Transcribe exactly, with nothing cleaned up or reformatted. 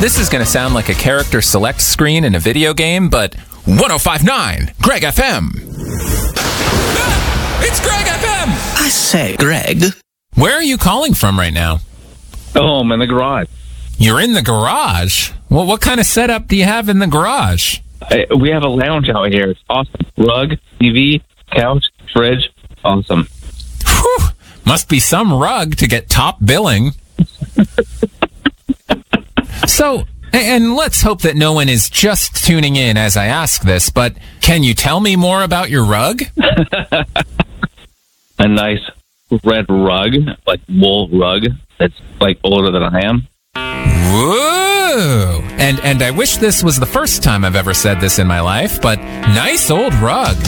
This is going to sound like a character select screen in a video game, but one oh five point nine, Greg F M. Ah, it's Greg F M! I say, Greg. Where are you calling from right now? Oh, I'm in the garage. You're in the garage? Well, what kind of setup do you have in the garage? I, we have a lounge out here. It's awesome. Rug, T V, couch, fridge. Awesome. Whew. Must be some rug to get top billing. So, and let's hope that no one is just tuning in as I ask this, but can you tell me more about your rug? A nice red rug, like wool rug, that's like older than I am. Whoa! And, and I wish this was the first time I've ever said this in my life, but nice old rug.